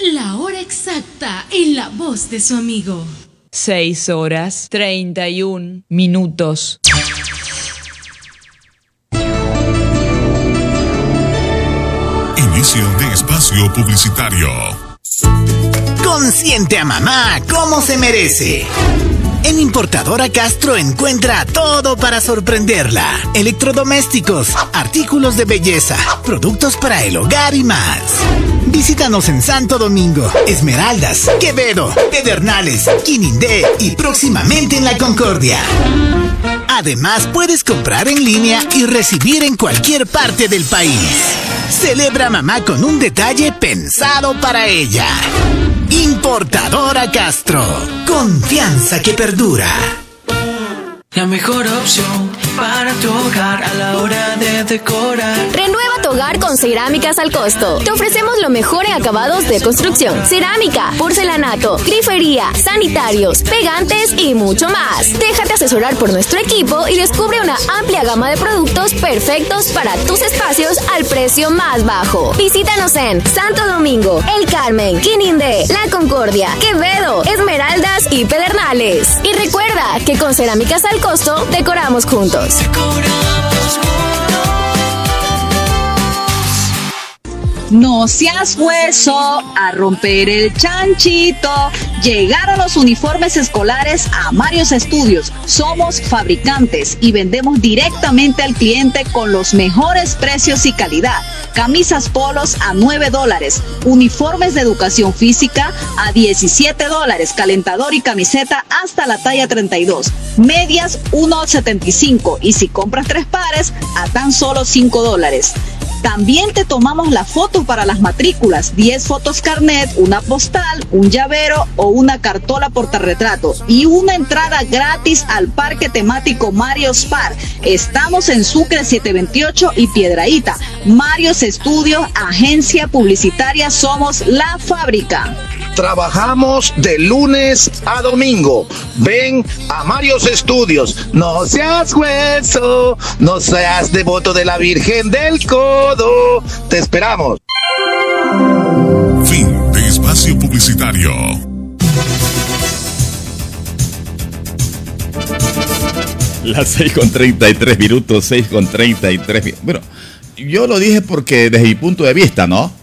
La hora exacta en la voz de su amigo. 6:31. Inicio de espacio publicitario. Consiente a mamá como se merece. En Importadora Castro encuentra todo para sorprenderla. Electrodomésticos, artículos de belleza, productos para el hogar y más. Visítanos en Santo Domingo, Esmeraldas, Quevedo, Pedernales, Quinindé y próximamente en La Concordia. Además, puedes comprar en línea y recibir en cualquier parte del país. Celebra mamá con un detalle pensado para ella. Importadora Castro. Confianza que perdura. La mejor opción para tu hogar a la hora de decorar. Renueva tu hogar con Cerámicas al Costo. Te ofrecemos lo mejor en acabados de construcción: cerámica, porcelanato, grifería, sanitarios, pegantes y mucho más. Déjate asesorar por nuestro equipo y descubre una amplia gama de productos perfectos para tus espacios al precio más bajo. Visítanos en Santo Domingo, El Carmen, Quinindé, La Concordia, Quevedo, Esmeraldas y Pedernales. Y recuerda que con Cerámicas al Costo decoramos juntos. No seas hueso a romper el chanchito. Llegaron los uniformes escolares a Marios Estudios. Somos fabricantes y vendemos directamente al cliente con los mejores precios y calidad. Camisas polos a $9, uniformes de educación física a $17, calentador y camiseta hasta la talla 32, medias $1.75 y si compras 3 pares a tan solo $5. También te tomamos la foto para las matrículas, 10 fotos carnet, una postal, un llavero o una cartola portarretrato y una entrada gratis al parque temático Marios Park. Estamos en Sucre 728 y Piedrahíta. Marios Estudios, agencia publicitaria, somos la fábrica. Trabajamos de lunes a domingo. Ven a Marios Estudios. No seas hueso, no seas devoto de la Virgen del Codo. Te esperamos. Fin de espacio publicitario. Las 6:33, 6:33. Bueno, yo lo dije porque desde mi punto de vista, ¿no?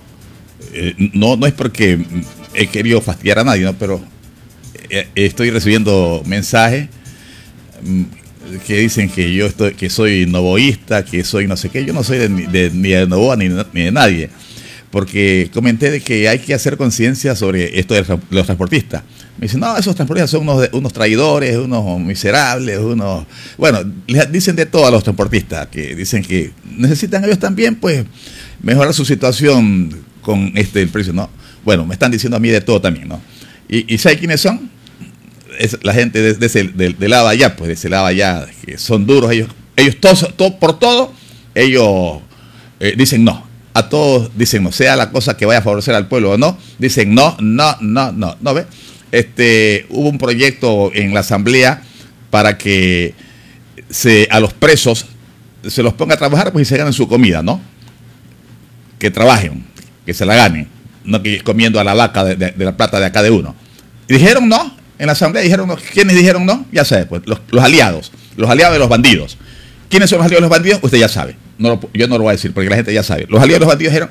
No es porque he querido fastidiar a nadie, ¿no? Pero estoy recibiendo mensajes que dicen que que soy novoísta, que soy no sé qué. Yo no soy ni de Novoa ni de nadie, porque comenté de que hay que hacer conciencia sobre esto de los transportistas. Me dicen, no, esos transportistas son unos traidores, unos miserables, bueno, les dicen de todo a los transportistas, que dicen que necesitan ellos también, pues, mejorar su situación con el precio, ¿no? Bueno, me están diciendo a mí de todo también, ¿no? ¿Y ¿sabe quiénes son? Es la gente de lado allá, pues de ese lado allá, que son duros, ellos por todo, ellos dicen no, a todos dicen no, sea la cosa que vaya a favorecer al pueblo o no, dicen no, ¿ve? Hubo un proyecto en la asamblea para que a los presos se los ponga a trabajar, pues y se ganen su comida, ¿no? Que trabajen, que se la ganen, no que comiendo a la vaca de la plata de acá de uno. Y dijeron no, en la asamblea dijeron no. ¿Quiénes dijeron no? Ya sabe, pues, los aliados de los bandidos. ¿Quiénes son los aliados de los bandidos? Usted ya sabe. Yo no lo voy a decir porque la gente ya sabe. Los aliados de los bandidos dijeron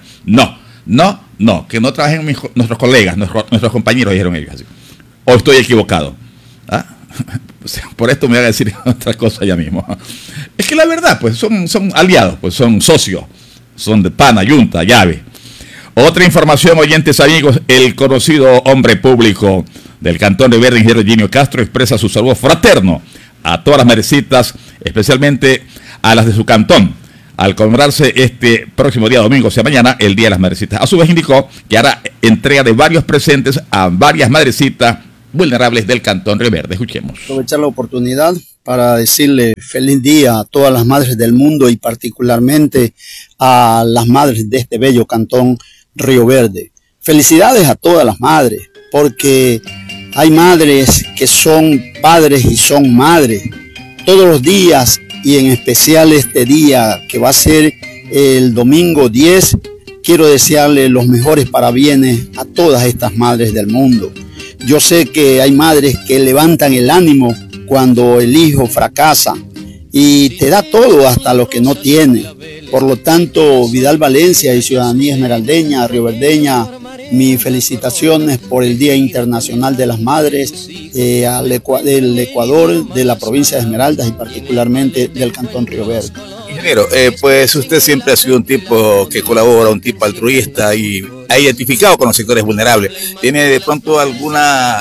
no, que no trabajen nuestros colegas, nuestros compañeros, dijeron ellos así. ¿O estoy equivocado? ¿Ah? Por esto me voy a decir otra cosa ya mismo. Es que la verdad, pues son aliados, pues son socios, son de pana, yunta, llave. Otra información, oyentes amigos, el conocido hombre público del Cantón de Verde, ingeniero Ginio Castro, expresa su saludo fraterno a todas las madrecitas, especialmente a las de su cantón, al conmemorarse este próximo día domingo, o sea mañana, el Día de las Madrecitas. A su vez indicó que hará entrega de varios presentes a varias madrecitas vulnerables del Cantón Río Verde. Escuchemos. Aprovechar la oportunidad para decirle feliz día a todas las madres del mundo y particularmente a las madres de este bello Cantón Río Verde. Felicidades a todas las madres, porque hay madres que son padres y son madres. Todos los días y en especial este día que va a ser el domingo 10, quiero desearle los mejores parabienes a todas estas madres del mundo. Yo sé que hay madres que levantan el ánimo cuando el hijo fracasa y te da todo hasta lo que no tiene. Por lo tanto, Vidal Valencia y Ciudadanía Esmeraldeña, rioverdeña, mis felicitaciones por el Día Internacional de las Madres del Ecuador, de la provincia de Esmeraldas y particularmente del Cantón Río Verde. Ingeniero, pues usted siempre ha sido un tipo que colabora, un tipo altruista y ha identificado con los sectores vulnerables. ¿Tiene de pronto alguna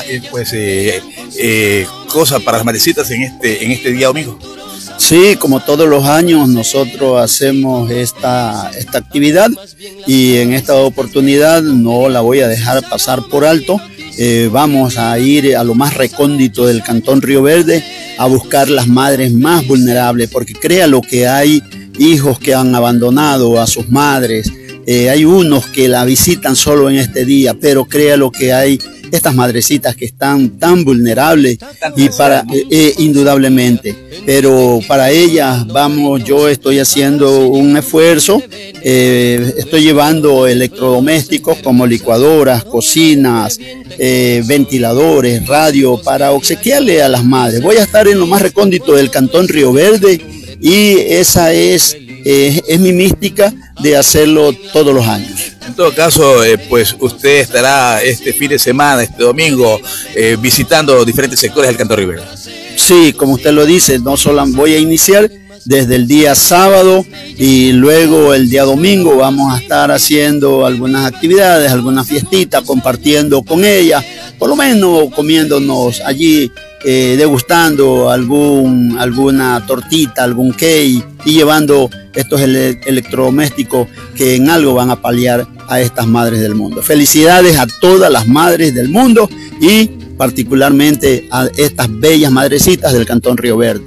cosa para las madrecitas en este día domingo? Sí, como todos los años nosotros hacemos esta actividad y en esta oportunidad no la voy a dejar pasar por alto. Vamos a ir a lo más recóndito del Cantón Río Verde a buscar las madres más vulnerables, porque créalo que hay hijos que han abandonado a sus madres, hay unos que la visitan solo en este día, pero créalo que hay estas madrecitas que están tan vulnerables y indudablemente, pero para ellas yo estoy haciendo un esfuerzo, estoy llevando electrodomésticos como licuadoras, cocinas, ventiladores, radio para obsequiarle a las madres. Voy a estar en lo más recóndito del Cantón Río Verde y esa es mi mística de hacerlo todos los años. En todo caso, pues usted estará este fin de semana, este domingo, visitando diferentes sectores del Cantón Río Verde. Sí, como usted lo dice, no solo voy a iniciar desde el día sábado y luego el día domingo vamos a estar haciendo algunas actividades, algunas fiestitas, compartiendo con ellas, por lo menos comiéndonos allí, degustando alguna tortita, algún cake y llevando estos electrodomésticos que en algo van a paliar a estas madres del mundo. Felicidades a todas las madres del mundo y particularmente a estas bellas madrecitas del Cantón Río Verde.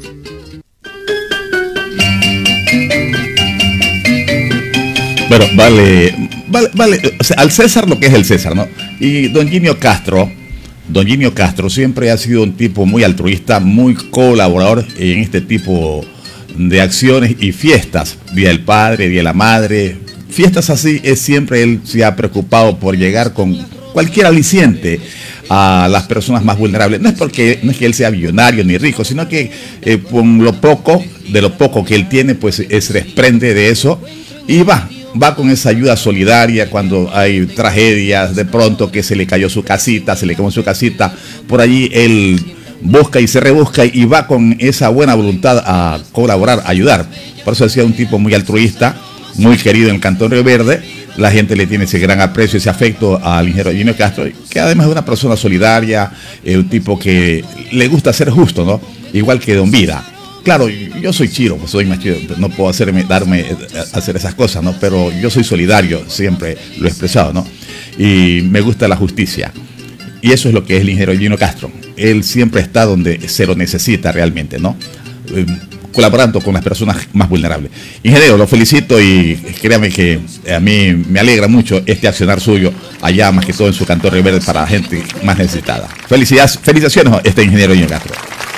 Bueno, vale, o sea, al César lo que es el César, ¿no? Y don Ginio Castro siempre ha sido un tipo muy altruista, muy colaborador en este tipo de acciones y fiestas, Día del Padre, Día de la Madre, fiestas así, siempre él se ha preocupado por llegar con cualquier aliciente a las personas más vulnerables. No es que él sea millonario ni rico, sino que con lo poco que él tiene, pues se desprende de eso y va con esa ayuda solidaria cuando hay tragedias, de pronto que se le cayó su casita, se le quemó su casita, por allí él busca y se rebusca y va con esa buena voluntad a colaborar, a ayudar. Por eso decía, un tipo muy altruista, muy querido en el Cantón Río Verde. La gente le tiene ese gran aprecio, ese afecto al ingeniero Ginio Castro, que además es una persona solidaria, un tipo que le gusta ser justo, ¿no? Igual que don Vida. Claro, yo soy chiro, pues soy más chido, no puedo hacer esas cosas, ¿no? Pero yo soy solidario, siempre lo he expresado, ¿no? Y me gusta la justicia. Y eso es lo que es el ingeniero Ginio Castro. Él siempre está donde se lo necesita realmente, ¿no? Colaborando con las personas más vulnerables. Ingeniero, lo felicito y créame que a mí me alegra mucho este accionar suyo allá, más que todo en su Cantón Río Verde, para la gente más necesitada. Felicitaciones a este ingeniero Ginio Castro.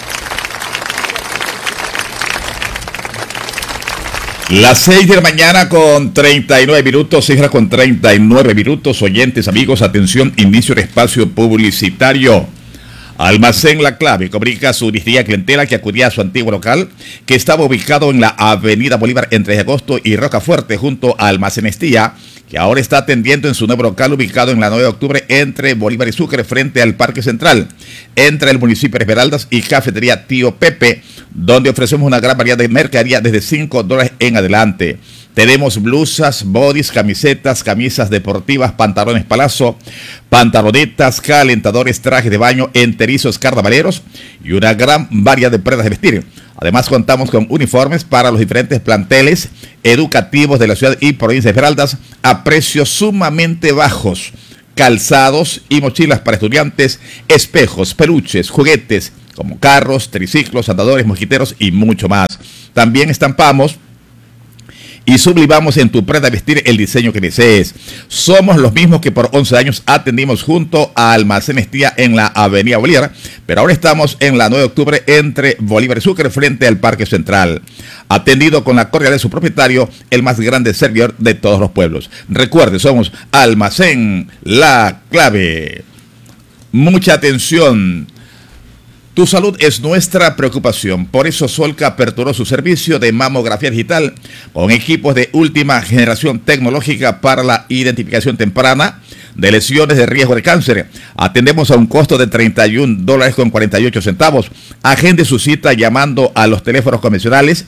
Las 6 de la mañana con 39 minutos, 6 horas con 39 minutos. Oyentes, amigos, atención, inicio de espacio publicitario. Almacén La Clave comunica a su distinguida clientela que acudía a su antiguo local, que estaba ubicado en la Avenida Bolívar entre Agosto y Rocafuerte, junto a Almacén Estía, que ahora está atendiendo en su nuevo local ubicado en la 9 de octubre entre Bolívar y Sucre, frente al Parque Central, entre el municipio de Esmeraldas y Cafetería Tío Pepe, donde ofrecemos una gran variedad de mercadería desde $5 en adelante. Tenemos blusas, bodys, camisetas, camisas deportivas, pantalones palazzo, pantalonetas, calentadores, trajes de baño, enterizos, carnavaleros y una gran variedad de prendas de vestir. Además, contamos con uniformes para los diferentes planteles educativos de la ciudad y provincia de Esmeraldas a precios sumamente bajos. Calzados y mochilas para estudiantes, espejos, peluches, juguetes como carros, triciclos, andadores, mosquiteros y mucho más. También estampamos y sublimamos en tu prenda de vestir el diseño que desees. Somos los mismos que por 11 años atendimos junto a Almacenes Tía en la Avenida Bolívar, pero ahora estamos en la 9 de octubre entre Bolívar y Sucre frente al Parque Central. Atendido con la cordialidad de su propietario, el más grande servidor de todos los pueblos. Recuerde, somos Almacén La Clave. Mucha atención. Tu salud es nuestra preocupación. Por eso Solca aperturó su servicio de mamografía digital con equipos de última generación tecnológica para la identificación temprana de lesiones de riesgo de cáncer. Atendemos a un costo de $31.48. Agende su cita llamando a los teléfonos convencionales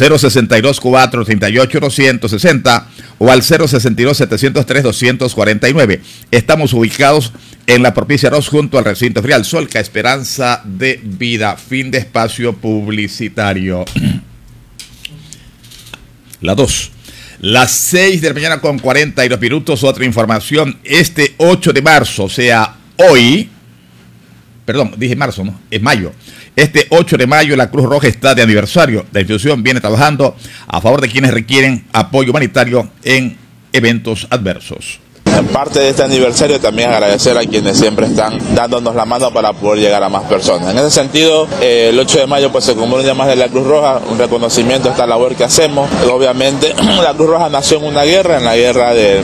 062-438-260 o al 062-703-249. Estamos ubicados en la provincia Arroz junto al recinto ferial Solca Esperanza de Vida. Fin de espacio publicitario. La 2. Las 6 de la mañana con 42 minutos. Otra información. Este 8 de marzo, o sea, hoy. Perdón, dije marzo, ¿no? Es mayo. Este 8 de mayo la Cruz Roja está de aniversario. La institución viene trabajando a favor de quienes requieren apoyo humanitario en eventos adversos. En parte de este aniversario también agradecer a quienes siempre están dándonos la mano para poder llegar a más personas. En ese sentido, el 8 de mayo pues se conmemora un día más de la Cruz Roja, un reconocimiento a esta labor que hacemos. Obviamente la Cruz Roja nació en una guerra, en la guerra del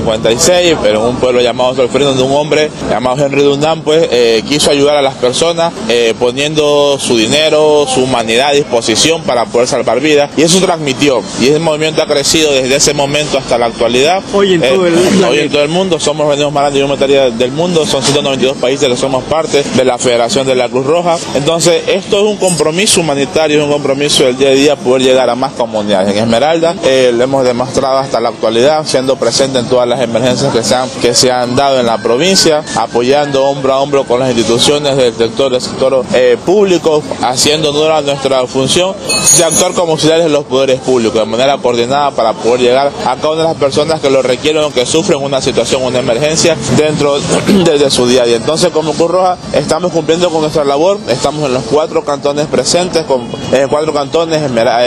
56, pero en un pueblo llamado Solferino, donde un hombre llamado Henry Dunant pues quiso ayudar a las personas poniendo su dinero, su humanidad a disposición para poder salvar vidas, y eso transmitió, y ese movimiento ha crecido desde ese momento hasta la actualidad. Hoy en todo el mundo somos los organismos más grandes de humanitaria del mundo, son 192 países que somos parte de la Federación de la Cruz Roja. Entonces esto es un compromiso humanitario, es un compromiso del día a día poder llegar a más comunidades. En Esmeralda lo hemos demostrado hasta la actualidad, siendo presente en todas las emergencias que se han dado en la provincia, apoyando hombro a hombro con las instituciones del sector público, haciendo nuestra función de actuar como auxiliares de los poderes públicos de manera coordinada para poder llegar a cada una de las personas que lo requieren o que sufren una situación, una emergencia dentro de su día a día. Entonces, como Cruz Roja estamos cumpliendo con nuestra labor, estamos en los 4 cantones presentes, con 4 cantones,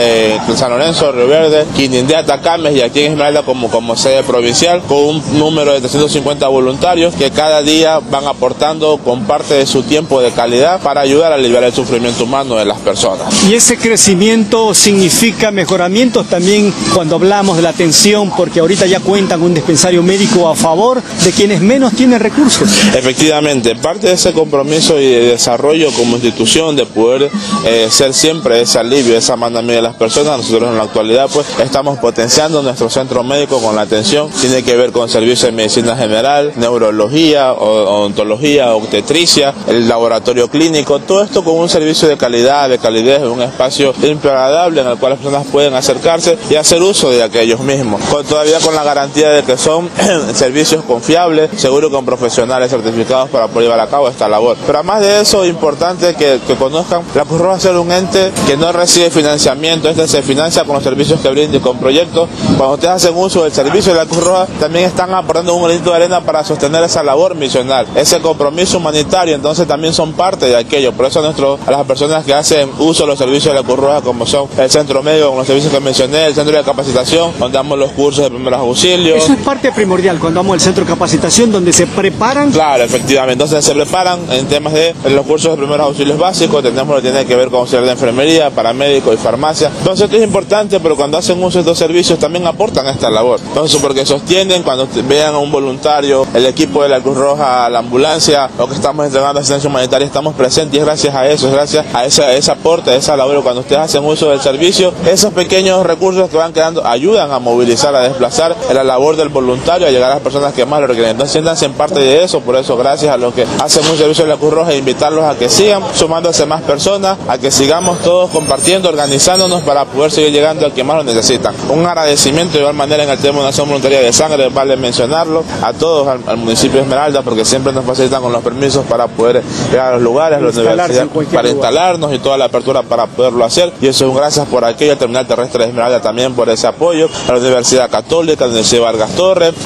San Lorenzo, Río Verde, Quinindé, Atacames y aquí en Esmeralda como sede provincial, con un número de 350 voluntarios que cada día van aportando con parte de su tiempo de calidad para ayudar a aliviar el sufrimiento humano de las personas. Y ese crecimiento significa mejoramientos también cuando hablamos de la atención, porque ahorita ya cuentan con un dispensario médico a favor de quienes menos tienen recursos. Efectivamente, parte de ese compromiso y de desarrollo como institución de poder ser siempre ese alivio, esa mano amiga de las personas, nosotros en la actualidad pues estamos potenciando nuestro centro médico con la atención, tiene que ver con servicios de medicina general, neurología, odontología, obstetricia, el laboratorio clínico, todo esto con un servicio de calidad, de calidez, un espacio limpio, agradable en el cual las personas pueden acercarse y hacer uso de aquellos mismos, todavía con la garantía de que son servicios confiables, seguro con profesionales certificados para poder llevar a cabo esta labor. Pero además de eso, importante que conozcan, la Cruz Roja es un ente que no recibe financiamiento, se financia con los servicios que brinda y con proyectos. Cuando ustedes hacen uso del servicio de la Cruz Roja, también están aportando un granito de arena para sostener esa labor misional, ese compromiso humanitario, entonces también son parte de aquello. Por eso a las personas que hacen uso de los servicios de la Cruz Roja, como son el centro médico, con los servicios que mencioné, el centro de capacitación, donde damos los cursos de primeros auxilios. Eso es parte primordial cuando vamos al centro de capacitación, donde se preparan. Claro, efectivamente, entonces se preparan en temas de los cursos de primeros auxilios básicos, tenemos lo que tiene que ver con auxiliar de enfermería, paramédico y farmacia. Entonces esto es importante, pero cuando hacen uso de estos servicios también aportan a esta labor. Entonces, porque sostienen, cuando vean a un voluntario, el equipo de la Cruz Roja, la ambulancia, lo que estamos entregando asistencia humanitaria, estamos presentes y es gracias a eso, es gracias a ese aporte, a esa labor. Cuando ustedes hacen uso del servicio, esos pequeños recursos que van quedando ayudan a movilizar, a desplazar la labor del voluntario, a llegar a las personas que más lo requieren. Entonces siéntanse en parte de eso, por eso gracias a los que hacen un servicio de la Cruz Roja, invitarlos a que sigan sumándose más personas, a que sigamos todos compartiendo, organizándonos para poder seguir llegando a quien más lo necesitan. Un agradecimiento de igual manera en el tema de Nación Voluntaria de Sangre, vale mencionarlo, a todos, al municipio de Esmeralda, porque siempre nos facilitan con los permisos para poder llegar a los lugares, a la universidad, para instalarnos y toda la apertura para poderlo hacer, y eso es un gracias por aquello, al Terminal Terrestre de Esmeralda también por ese apoyo, a la Universidad Católica, a la Universidad Vargas Torres, al Ministerio de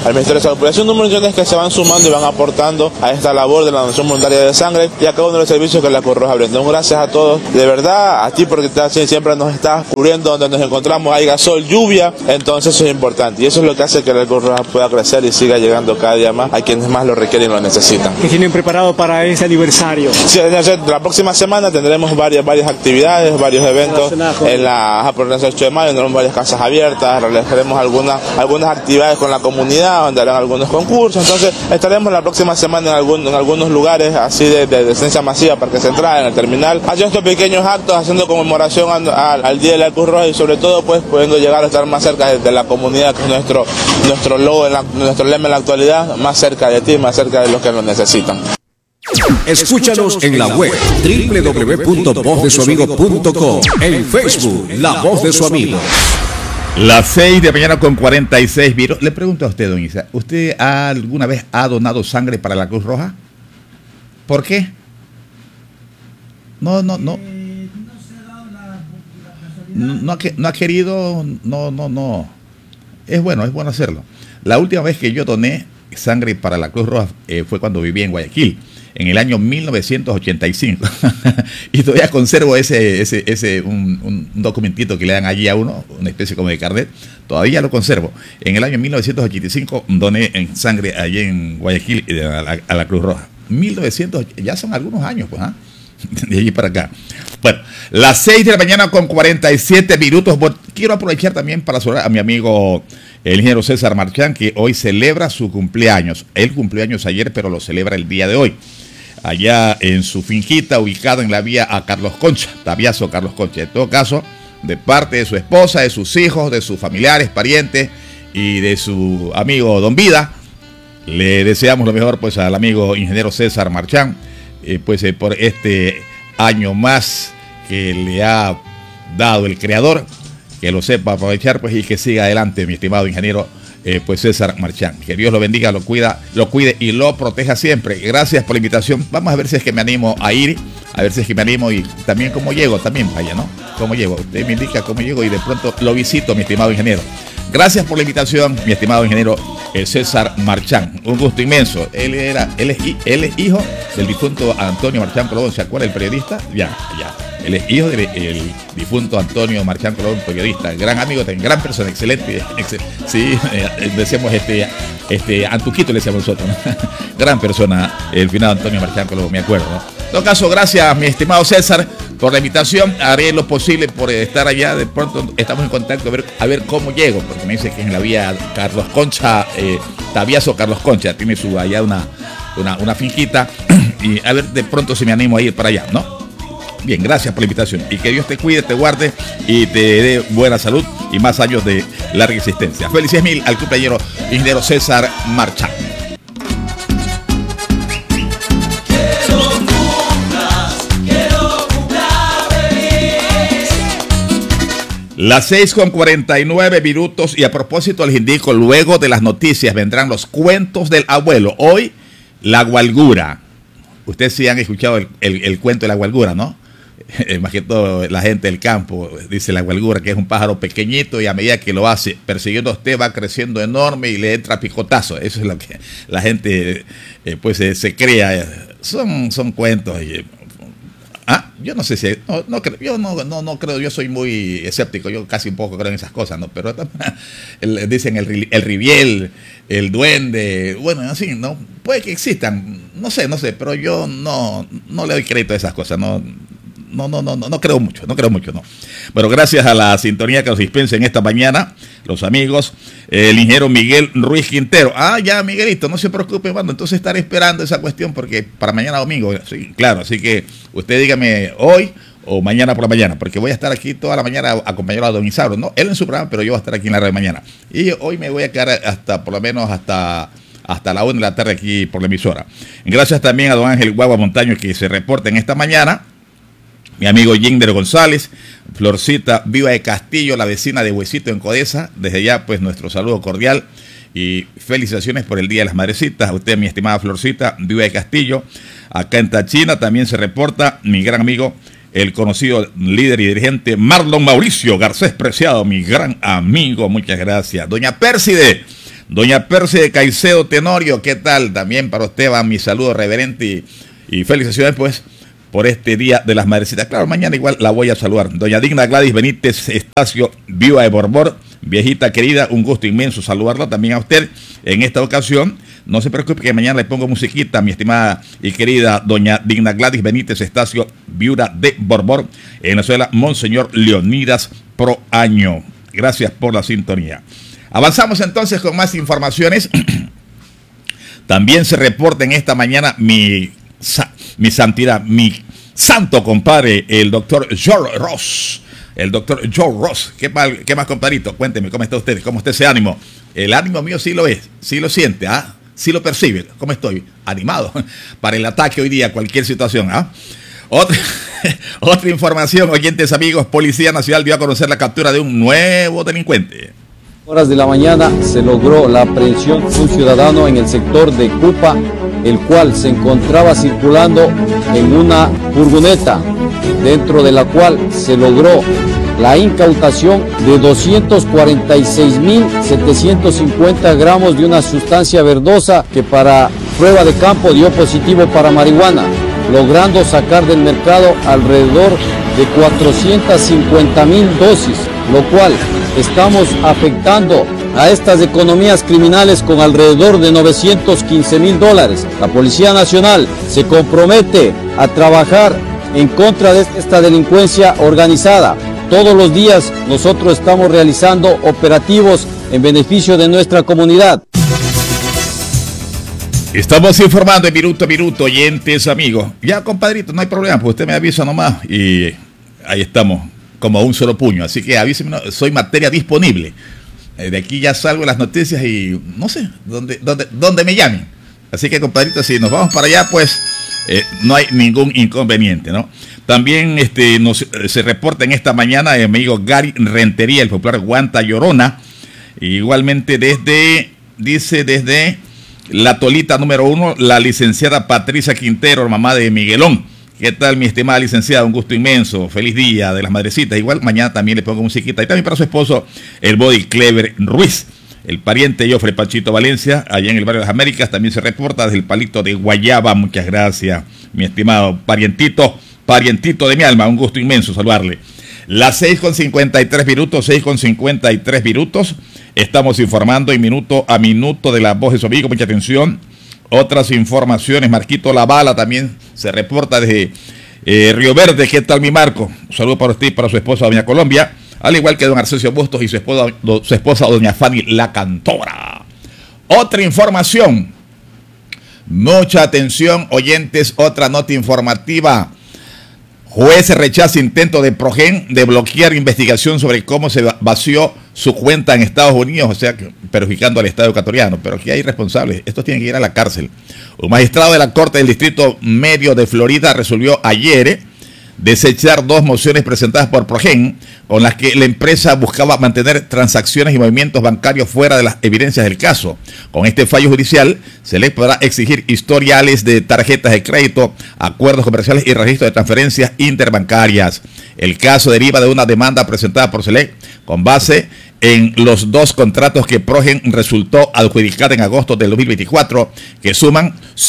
Es un número de donaciones que se van sumando y van aportando a esta labor de la donación voluntaria de sangre y a cada uno de los servicios que la Cruz Roja brinda. Gracias a todos, de verdad, a ti porque siempre nos estás cubriendo donde nos encontramos, haya sol, lluvia, entonces eso es importante y eso es lo que hace que la Cruz Roja pueda crecer y siga llegando cada día más a quienes más lo requieren y lo necesitan. ¿Qué tienen preparado para ese aniversario? Sí, la próxima semana tendremos varias actividades, varios eventos en la por el 8 de mayo, tendremos varias casas abiertas, realizaremos algunas actividades con la comunidad, donde harán algunos concursos, entonces estaremos la próxima semana en algunos lugares así de presencia masiva, Parque Central, en el terminal, haciendo estos pequeños actos, haciendo conmemoración al Día de la Cruz Roja y sobre todo pues pudiendo llegar a estar más cerca de la comunidad, que es nuestro logo, nuestro lema en la actualidad, más cerca de ti, más cerca de los que lo necesitan. Escúchanos en la web www.vozdesuamigo.com, en Facebook La Voz de Su Amigo. Las 6 de la mañana con 46 minutos. Le pregunto a usted, don Isa, ¿usted alguna vez ha donado sangre para la Cruz Roja? ¿Por qué? No ha querido, no. Es bueno hacerlo. La última vez que yo doné sangre para la Cruz Roja fue cuando viví en Guayaquil, en el año 1985. Y todavía conservo un documentito que le dan allí a uno, una especie como de carnet. Todavía lo conservo. En el año 1985 doné en sangre allí en Guayaquil a la Cruz Roja. 1900, ya son algunos años, pues, de allí para acá. Bueno, las 6 de la mañana con 47 minutos. Bueno, quiero aprovechar también para saludar a mi amigo el ingeniero César Marchán, que hoy celebra su cumpleaños. Él cumplió años ayer, pero lo celebra el día de hoy, allá en su finquita ubicada en la vía a Carlos Concha, Tabiazo Carlos Concha. En todo caso, de parte de su esposa, de sus hijos, de sus familiares, parientes y de su amigo Don Vida, le deseamos lo mejor pues al amigo ingeniero César Marchán, por este año más que le ha dado el Creador, que lo sepa aprovechar pues y que siga adelante, mi estimado ingeniero César Marchán. Que Dios lo bendiga, lo cuide y lo proteja siempre. Gracias por la invitación. Vamos a ver si es que me animo a ir, y también cómo llego, también vaya, ¿no? Cómo llego. Usted me indica cómo llego y de pronto lo visito, mi estimado ingeniero. Gracias por la invitación, mi estimado ingeniero César Marchán. Un gusto inmenso. Él es hijo del difunto Antonio Marchán Colón, ¿se acuerda el periodista? Ya. Él es hijo del difunto Antonio Marchán Colón, periodista, gran amigo, gran persona, excelente. Sí, decíamos Antuquito le decíamos nosotros, ¿no? Gran persona, el finado Antonio Marchán Colón, me acuerdo, ¿no? En todo caso, gracias, mi estimado César, por la invitación. Haré lo posible por estar allá. De pronto estamos en contacto a ver cómo llego, porque me dice que en la vía Carlos Concha, Tabiazo Carlos Concha, tiene allá una finquita, y a ver de pronto si me animo a ir para allá, ¿no? Bien, gracias por la invitación y que Dios te cuide, te guarde y te dé buena salud y más años de larga existencia. Felices mil al cumpleañero ingeniero César Marchán. Las 6:49 minutos y a propósito les indico, luego de las noticias vendrán los cuentos del abuelo. Hoy, la gualgura. Ustedes sí han escuchado el cuento de la gualgura, ¿no? Más que todo la gente del campo dice la gualgura, que es un pájaro pequeñito y a medida que lo va persiguiendo a usted va creciendo enorme y le entra picotazo. Eso es lo que la gente se crea. Son cuentos. Yo no sé si no creo, yo no creo, yo soy muy escéptico, yo casi un poco creo en esas cosas, ¿no? Pero dicen el riviel, el duende, bueno, así, ¿no? Puede que existan, no sé, pero yo no le doy crédito a esas cosas, no creo mucho, ¿no? Bueno, gracias a la sintonía que nos dispensa en esta mañana, los amigos, el ingeniero Miguel Ruiz Quintero. Ya, Miguelito, no se preocupe, mano, entonces estaré esperando esa cuestión porque para mañana domingo, sí, claro, así que usted dígame hoy o mañana por la mañana, porque voy a estar aquí toda la mañana acompañado a don Isauro, ¿no? Él en su programa, pero yo voy a estar aquí en la radio de mañana. Y hoy me voy a quedar por lo menos hasta la 1 de la tarde aquí por la emisora. Gracias también a don Ángel Guagua Montaño que se reporta en esta mañana. Mi amigo Jinder González, Florcita Viva de Castillo, la vecina de Huesito en Codesa. Desde ya, pues, nuestro saludo cordial y felicitaciones por el Día de las Madrecitas. A usted, mi estimada Florcita Viva de Castillo. Acá en Tachina también se reporta mi gran amigo, el conocido líder y dirigente Marlon Mauricio Garcés Preciado, mi gran amigo. Muchas gracias. Doña Pérside Doña Perce de Caicedo Tenorio, ¿qué tal? También para usted va mi saludo reverente y felicitaciones pues por este Día de las Madrecitas. Claro, mañana igual la voy a saludar. Doña Digna Gladys Benítez Estacio, viva de Borbor, viejita querida, un gusto inmenso saludarla también a usted en esta ocasión. No se preocupe que mañana le pongo musiquita, mi estimada y querida doña Digna Gladys Benítez Estacio, viuda de Borbor, en la ciudad Monseñor Leonidas Proaño. Gracias por la sintonía. Avanzamos entonces con más informaciones. También se reporta en esta mañana mi santidad, mi santo compadre, el doctor George Ross. El doctor George Ross. ¿Qué más, compadrito? Cuénteme, ¿cómo está usted? ¿Cómo está ese ánimo? El ánimo mío sí lo es, sí lo siente, ¿ah? Sí lo percibe. ¿Cómo estoy? Animado para el ataque hoy día, cualquier situación, ¿ah? Otra información, oyentes amigos, Policía Nacional dio a conocer la captura de un nuevo delincuente. Horas de la mañana se logró la aprehensión de un ciudadano en el sector de Cupa, el cual se encontraba circulando en una furgoneta, dentro de la cual se logró la incautación de 246.750 gramos de una sustancia verdosa que para prueba de campo dio positivo para marihuana, logrando sacar del mercado alrededor de 450.000 dosis, lo cual estamos afectando a estas economías criminales con alrededor de $915.000. La Policía Nacional se compromete a trabajar en contra de esta delincuencia organizada. Todos los días nosotros estamos realizando operativos en beneficio de nuestra comunidad. Estamos informando en minuto a minuto, oyentes, amigos. Ya, compadrito, no hay problema, pues usted me avisa nomás y ahí estamos, como un solo puño. Así que avíseme, soy materia disponible. De aquí ya salgo en las noticias y no sé, dónde me llamen. Así que, compadrito, si nos vamos para allá, pues no hay ningún inconveniente, ¿no? También se reporta en esta mañana el amigo Gary Rentería, el popular Guanta Llorona. Igualmente desde la Tolita número 1, la licenciada Patricia Quintero, mamá de Miguelón. ¿Qué tal, mi estimada licenciada? Un gusto inmenso. Feliz Día de las Madrecitas. Igual mañana también le pongo musiquita. Y también para su esposo, el Body Clever Ruiz. El pariente Jofre Pachito Valencia, allá en el barrio de las Américas, también se reporta desde el palito de Guayaba. Muchas gracias, mi estimado parientito de mi alma. Un gusto inmenso saludarle. Las 6:53 minutos, 6:53 minutos. Estamos informando en minuto a minuto de la voz de su amigo. Mucha atención. Otras informaciones. Marquito La Bala también se reporta desde Río Verde. ¿Qué tal, mi Marco? Un saludo para usted y para su esposa, doña Colombia. Al igual que don Arcesio Bustos y su esposa, doña Fanny La Cantora. Otra información. Mucha atención, oyentes. Otra nota informativa. Juez rechaza intento de Progen de bloquear investigación sobre cómo se vació su cuenta en Estados Unidos, o sea, perjudicando al Estado ecuatoriano. Pero aquí hay responsables. Estos tienen que ir a la cárcel. Un magistrado de la Corte del Distrito Medio de Florida resolvió ayer desechar 2 mociones presentadas por Progen, con las que la empresa buscaba mantener transacciones y movimientos bancarios fuera de las evidencias del caso. Con este fallo judicial, se les podrá exigir historiales de tarjetas de crédito, acuerdos comerciales y registro de transferencias interbancarias. El caso deriva de una demanda presentada por Select con base en los 2 contratos que Progen resultó adjudicar en agosto del 2024, que suman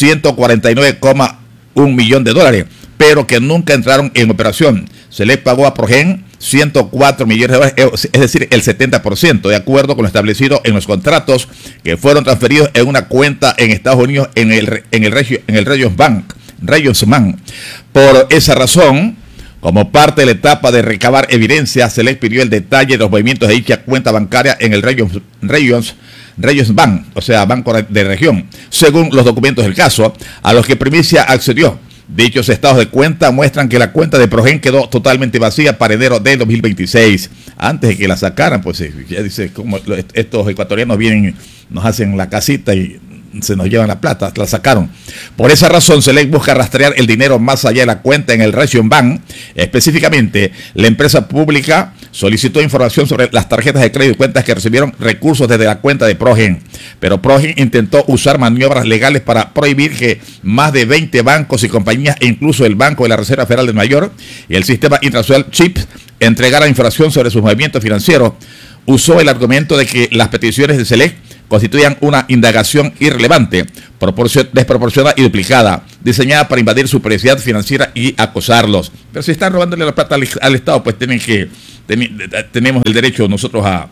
$149,1 millón, pero que nunca entraron en operación. Se le pagó a Progen $104 millones, es decir, el 70%, de acuerdo con lo establecido en los contratos que fueron transferidos en una cuenta en Estados Unidos en el Regions Bank. Por esa razón, como parte de la etapa de recabar evidencia, se les pidió el detalle de los movimientos de dicha cuenta bancaria en el Regions Bank, o sea, Banco de Región, según los documentos del caso, a los que Primicia accedió. Dichos estados de cuenta muestran que la cuenta de Progen quedó totalmente vacía para enero de 2026. Antes de que la sacaran, pues ya dice, como estos ecuatorianos vienen, nos hacen la casita y se nos llevan la plata, la sacaron. Por esa razón, Select busca rastrear el dinero más allá de la cuenta en el Regions Bank. Específicamente, la empresa pública solicitó información sobre las tarjetas de crédito y cuentas que recibieron recursos desde la cuenta de Progen. Pero Progen intentó usar maniobras legales para prohibir que más de 20 bancos y compañías, e incluso el Banco de la Reserva Federal de Nueva York y el sistema internacional CHIPS, entregaran información sobre sus movimientos financieros. Usó el argumento de que las peticiones de Select constituían una indagación irrelevante, desproporcionada y duplicada, diseñada para invadir su privacidad financiera y acosarlos. Pero si están robándole la plata al Estado, pues tenemos el derecho nosotros a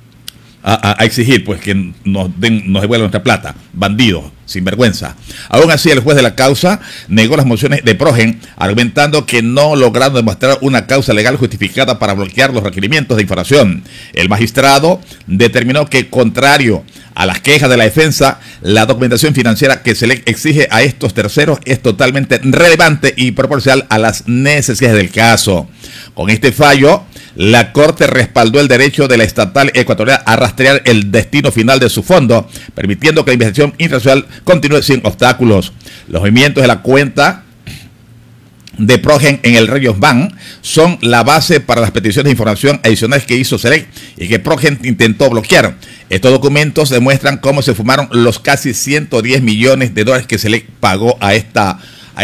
exigir pues que nos devuelvan nuestra plata. Bandidos, sinvergüenza. Aún así, el juez de la causa negó las mociones de Progen, argumentando que no lograron demostrar una causa legal justificada para bloquear los requerimientos de información. El magistrado determinó que, contrario a las quejas de la defensa, la documentación financiera que se le exige a estos terceros es totalmente relevante y proporcional a las necesidades del caso. Con este fallo, la Corte respaldó el derecho de la estatal ecuatoriana a rastrear el destino final de su fondo, permitiendo que la investigación internacional continúe sin obstáculos. Los movimientos de la cuenta de Progen en el Reyes Bank son la base para las peticiones de información adicionales que hizo Select y que Progen intentó bloquear. Estos documentos demuestran cómo se fumaron los casi 110 millones de dólares que Select pagó a esta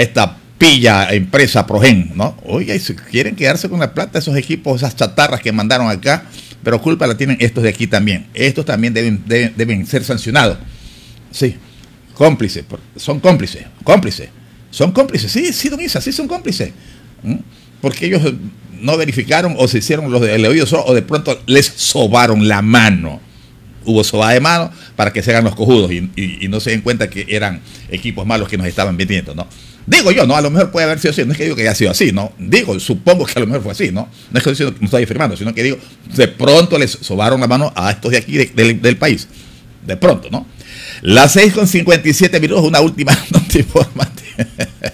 pilla empresa Progen, ¿no? Oiga, y si quieren quedarse con la plata, esos equipos, esas chatarras que mandaron acá, pero culpa la tienen estos de aquí también. Estos también deben ser sancionados. Sí, cómplices, son cómplices. Son cómplices, sí, don Isa, sí son cómplices. Porque ellos no verificaron o se hicieron los del oído solo, o de pronto les sobaron la mano. Hubo sobada de mano para que se hagan los cojudos y no se den cuenta que eran equipos malos que nos estaban vendiendo, ¿no? Digo yo, ¿no? A lo mejor puede haber sido así. No es que digo que haya sido así, ¿no? Digo, supongo que a lo mejor fue así, ¿no? No es que no estoy afirmando, sino que digo, de pronto les sobaron la mano a estos de aquí del país. De pronto, ¿no? Las 6:57 minutos, una última nota informativa.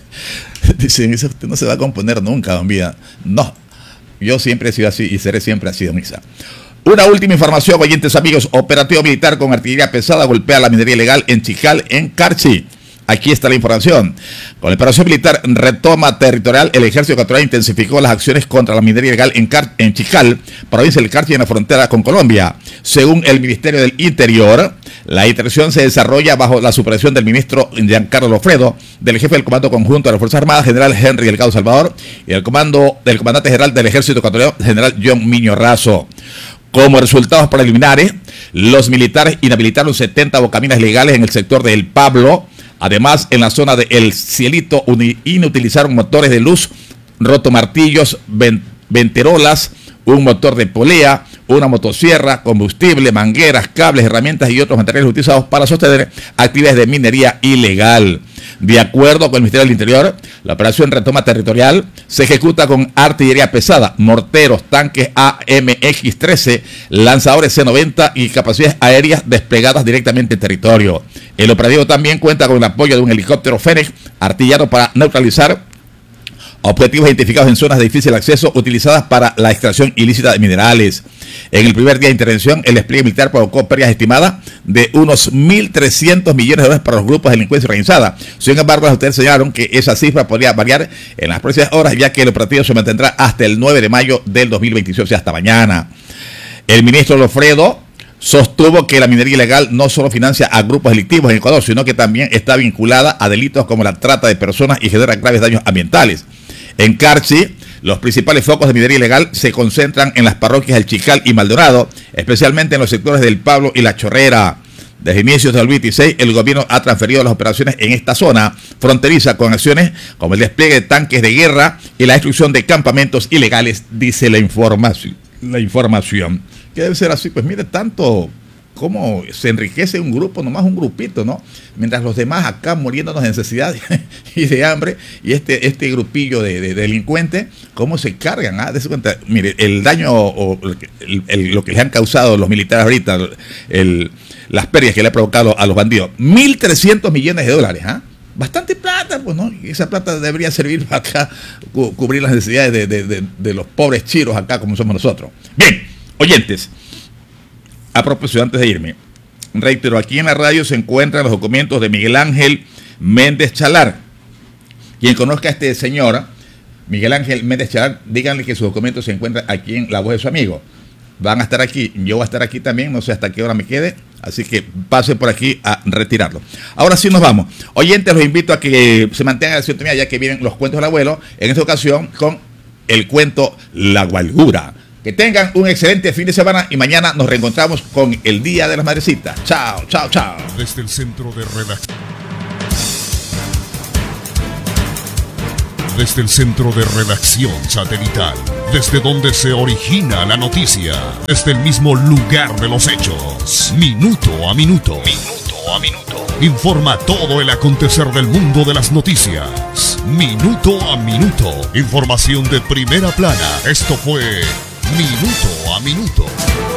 Dicen, eso usted no se va a componer nunca, don Vida. No, yo siempre he sido así y seré siempre así, don Isa. Una última información, oyentes amigos. Operativo militar con artillería pesada golpea la minería ilegal en Chiccal, en Carchi. Aquí está la información. Con la operación militar retoma territorial, el ejército ecuatoriano intensificó las acciones contra la minería ilegal en Chiccal, provincia del Carchi, en la frontera con Colombia. Según el Ministerio del Interior, la intervención se desarrolla bajo la supervisión del ministro Giancarlo Lofredo, del jefe del Comando Conjunto de las Fuerzas Armadas, general Henry Delgado Salvador, y del comandante general del ejército ecuatoriano, general John Miño Razo. Como resultados preliminares, los militares inhabilitaron 70 bocaminas legales en el sector de El Pablo. Además, en la zona de El Cielito, inutilizaron motores de luz, rotomartillos, venterolas, un motor de polea, una motosierra, combustible, mangueras, cables, herramientas y otros materiales utilizados para sostener actividades de minería ilegal. De acuerdo con el Ministerio del Interior, la operación retoma territorial se ejecuta con artillería pesada, morteros, tanques AMX-13, lanzadores C-90 y capacidades aéreas desplegadas directamente en territorio. El operativo también cuenta con el apoyo de un helicóptero Fénix artillado para neutralizar objetivos identificados en zonas de difícil acceso utilizadas para la extracción ilícita de minerales. En el primer día de intervención, el despliegue militar provocó pérdidas estimadas de unos 1.300 millones de dólares para los grupos de delincuencia organizada. Sin embargo, las autoridades señalaron que esa cifra podría variar en las próximas horas, ya que el operativo se mantendrá hasta el 9 de mayo del 2026, o sea, hasta mañana. El ministro Lofredo sostuvo que la minería ilegal no solo financia a grupos delictivos en Ecuador, sino que también está vinculada a delitos como la trata de personas y genera graves daños ambientales. En Carchi, los principales focos de minería ilegal se concentran en las parroquias del Chiccal y Maldonado, especialmente en los sectores del Pablo y La Chorrera. Desde inicios del 2026, el gobierno ha transferido las operaciones en esta zona fronteriza con acciones como el despliegue de tanques de guerra y la destrucción de campamentos ilegales, dice la información. Que debe ser así, pues mire tanto cómo se enriquece un grupo, nomás un grupito, ¿no? Mientras los demás acá muriéndonos de necesidad y de hambre, y este grupillo de delincuentes, cómo se cargan, ¿ah? Dese cuenta, mire, el daño o lo que les han causado los militares ahorita, las pérdidas que le ha provocado a los bandidos, 1.300 millones de dólares, ¿ah? Bastante plata, pues, ¿no? Y esa plata debería servir para acá cubrir las necesidades de los pobres chiros acá como somos nosotros. Bien, oyentes, a propósito, antes de irme, reitero, aquí en la radio se encuentran los documentos de Miguel Ángel Méndez Chalar. Quien conozca a este señor, Miguel Ángel Méndez Chalar, díganle que sus documentos se encuentran aquí en La Voz de su Amigo. Van a estar aquí, yo voy a estar aquí también, no sé hasta qué hora me quede, así que pasen por aquí a retirarlo. Ahora sí nos vamos. Oyentes, los invito a que se mantengan en la sintonía, ya que vienen los cuentos del abuelo, en esta ocasión con el cuento La Gualgura. Que tengan un excelente fin de semana y mañana nos reencontramos con el Día de las Madrecitas. Chao, chao, chao. Desde el centro de redacción. Desde el centro de redacción satelital, desde donde se origina la noticia, desde el mismo lugar de los hechos, minuto a minuto, informa todo el acontecer del mundo de las noticias, minuto a minuto, información de primera plana. Esto fue Minuto a Minuto.